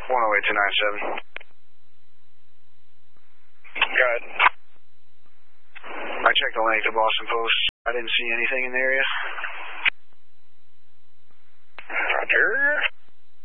108-297. Go ahead. I checked the length of Boston Post. I didn't see anything in the area.